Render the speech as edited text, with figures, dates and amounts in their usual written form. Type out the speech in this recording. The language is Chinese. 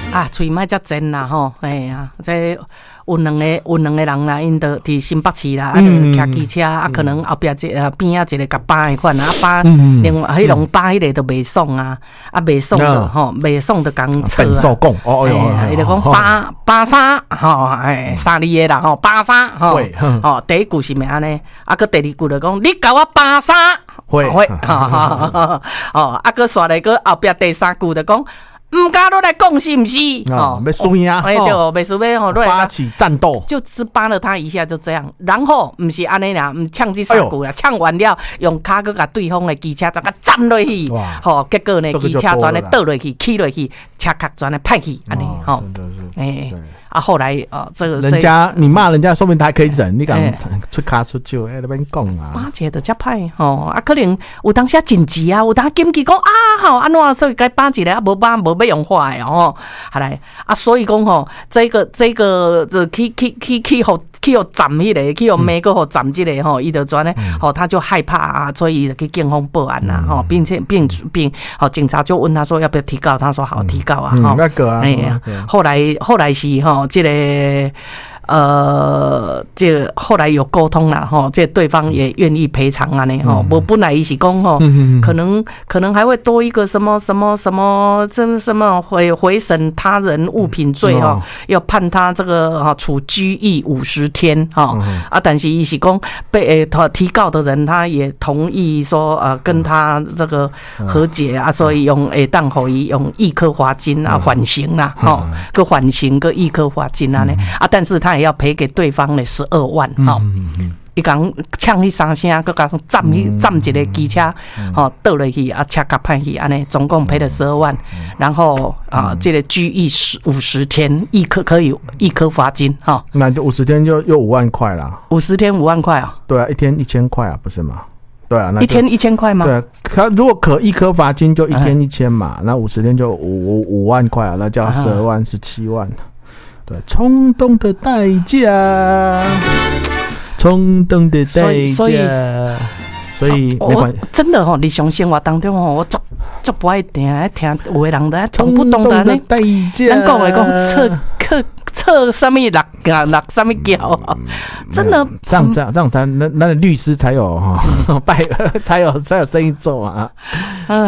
啊，嘴莫遮尖啦吼，哎呀，这有两个人啦，因着伫新北市啦，啊，骑机车啊，可能后壁边啊一个甲扒的款啊，扒另外迄种扒迄个都袂爽啊，啊袂爽的吼，袂爽的讲错啊， 受讲哦哟， 伊就讲扒沙吼，哎，三字的啦吼，扒沙吼，吼第一句是咩安尼，啊，佮第二句就讲你甲我扒沙，会，哦，啊，佮刷来佮后壁第三句就讲。唔敢落来讲是不是？ 哦，要输呀！ 哎对，袂输要吼， 发起战斗， 就只扒了他一下，就这样。然后唔是安尼啦，唔呛这三句啦，呛完了用骹佮甲对方的机车再甲占落去，吼，结果呢机车全咧倒落去，起落去，车壳全咧派去，安尼吼，哎。啊，后来这个人家你骂人家，说明他还可以忍，你敢出卡出手，那边讲啊， 巴结的遮歹吼，啊，可能有当时紧急啊，有当紧急讲啊，吼，安怎所以该巴一个啊，无巴无要用化的吼，好来啊，所以讲吼，这个去互站迄个，去互美国互站这个吼，伊就转咧吼，他就害怕啊，所以去警方报案啦吼，并吼警察就问他说要不要提告，他说好提告啊，吼， 那个啊， 哎呀，后来是吼。这个这后来有沟通了哈，这对方也愿意赔偿啊呢哈。我本来一起讲哈，可能还会多一个什么这什么毁损他人物品罪哈，要判他这个哈处拘役50天哈啊。但是一起讲被提告的人他也同意说跟他这个和解啊，所以用当互伊用1颗罚金啊缓刑啦哈，个缓刑个1颗罚金啊呢啊，但是他也要赔给对方的12万哈。伊讲呛迄3声，佮讲占一个机车，吼倒落去啊，车甲歹去，安尼总共赔了12万，然后这个拘役50天，1颗罚金，哈， 那就50天就又5万块啦。 50天5万块啊？ 对啊，一天1000块啊，不是吗？对啊，那一天1000块吗？ 对啊，他如果1颗罚金就一天1000嘛，那50天就5万块啊，那叫12万17万。对，冲动的代价。冲动的代价，所以没关系。 真的日常生活当中我足不爱听有的人从不懂得呢。咱讲的讲测什么落什么脚，真的这样咱那律师才有才有生意做啊。